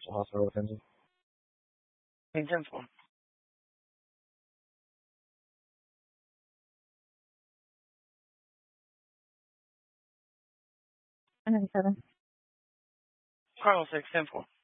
Hospital attention. Hey, 10-4. I 97. Carl 6, 10-4.